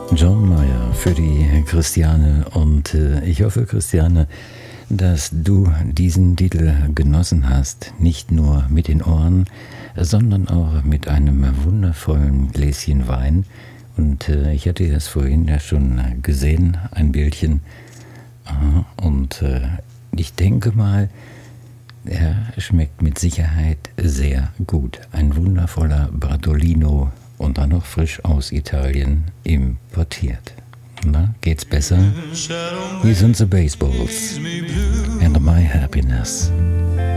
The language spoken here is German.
John Mayer für die Christiane und ich hoffe, Christiane, dass du diesen Titel genossen hast, nicht nur mit den Ohren, sondern auch mit einem wundervollen Gläschen Wein. Und ich hatte es vorhin ja schon gesehen, ein Bildchen. Und ich denke mal, er schmeckt mit Sicherheit sehr gut. Ein wundervoller Bartolino und dann noch frisch aus Italien importiert. Na, geht's besser? Hier sind the Baseballs and my happiness.